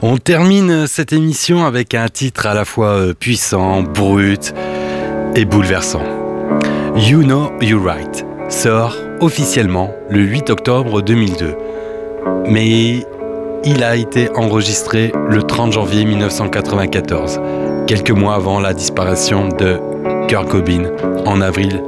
On termine cette émission avec un titre à la fois puissant, brut et bouleversant. You Know You're Right sort officiellement le 8 octobre 2002. Mais il a été enregistré le 30 janvier 1994, quelques mois avant la disparition de Kurt Cobain en avril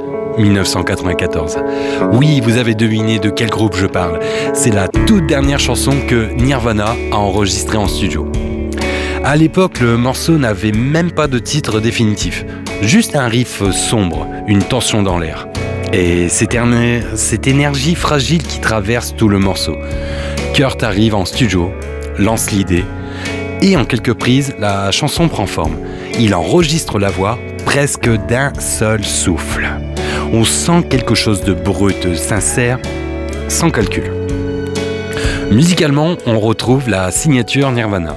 1994. Oui, vous avez deviné de quel groupe je parle. C'est la toute dernière chanson que Nirvana a enregistrée en studio. À l'époque, le morceau n'avait même pas de titre définitif, juste un riff sombre, une tension dans l'air. Et cette énergie fragile qui traverse tout le morceau. Kurt arrive en studio, lance l'idée, et en quelques prises, la chanson prend forme. Il enregistre la voix presque d'un seul souffle. On sent quelque chose de brut, sincère, sans calcul. Musicalement, on retrouve la signature Nirvana.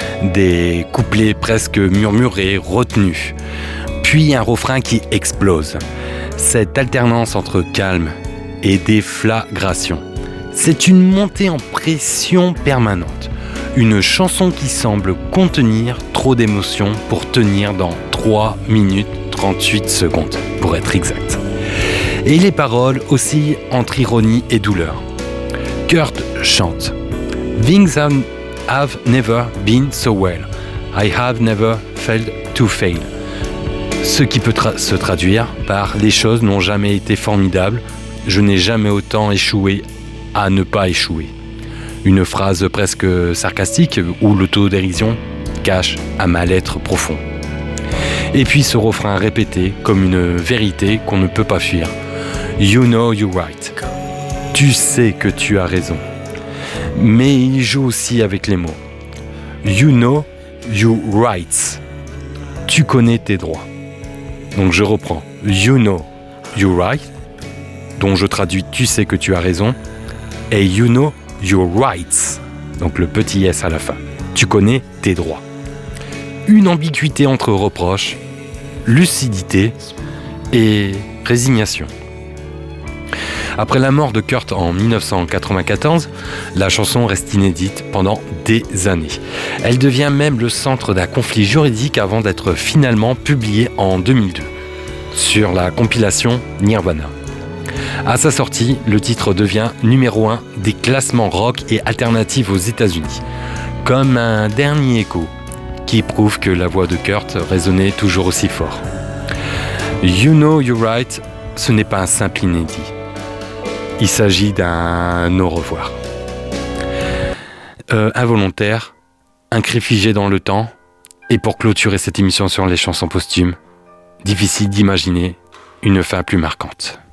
Des couplets presque murmurés, retenus. Puis un refrain qui explose. Cette alternance entre calme et déflagration. C'est une montée en pression permanente. Une chanson qui semble contenir trop d'émotions pour tenir dans 3 minutes 38 secondes, pour être exact. Et les paroles oscillent entre ironie et douleur. Kurt chante « Things have never been so well. I have never failed to fail ». Ce qui peut se traduire par « Les choses n'ont jamais été formidables. Je n'ai jamais autant échoué à ne pas échouer ». Une phrase presque sarcastique où l'autodérision cache un mal-être profond. Et puis ce refrain répété comme une vérité qu'on ne peut pas fuir. You know you're right. Tu sais que tu as raison. Mais il joue aussi avec les mots. You know your rights. Tu connais tes droits. Donc je reprends. You know you're right. Dont je traduis tu sais que tu as raison. Et you know your rights. Donc le petit S à la fin. Tu connais tes droits. Une ambiguïté entre reproches, lucidité et résignation. Après la mort de Kurt en 1994, la chanson reste inédite pendant des années. Elle devient même le centre d'un conflit juridique avant d'être finalement publiée en 2002 sur la compilation Nirvana. À sa sortie, le titre devient numéro 1 des classements rock et alternatifs aux États-Unis, comme un dernier écho qui prouve que la voix de Kurt résonnait toujours aussi fort. You Know You're Right, ce n'est pas un simple inédit. Il s'agit d'un au revoir. Involontaire, un cri figé dans le temps, et pour clôturer cette émission sur les chansons posthumes, difficile d'imaginer une fin plus marquante.